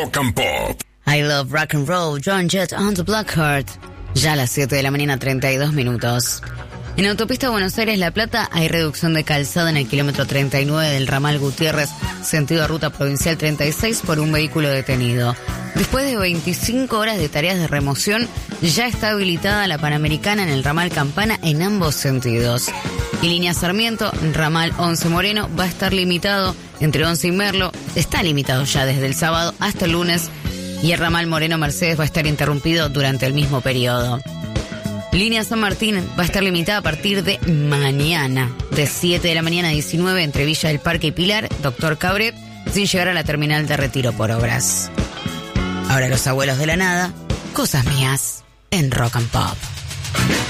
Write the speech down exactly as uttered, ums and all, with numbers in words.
Rock and Pop. I love rock and roll, Joan Jett on the Blackheart. Ya a las siete de la mañana, treinta y dos minutos. En autopista Buenos Aires-La Plata hay reducción de calzada en el kilómetro treinta y nueve del ramal Gutiérrez, sentido a ruta provincial treinta y seis, por un vehículo detenido. Después de veinticinco horas de tareas de remoción, ya está habilitada la Panamericana en el ramal Campana en ambos sentidos. Y línea Sarmiento, ramal once Moreno, va a estar limitado entre Once y Merlo. Está limitado ya desde el sábado hasta el lunes. Y el ramal Moreno Mercedes va a estar interrumpido durante el mismo periodo. Línea San Martín va a estar limitada a partir de mañana, de siete de la mañana a diecinueve, entre Villa del Parque y Pilar, Doctor Cabret, sin llegar a la terminal de Retiro por obras. Ahora Los Abuelos de la Nada, cosas mías, en Rock and Pop.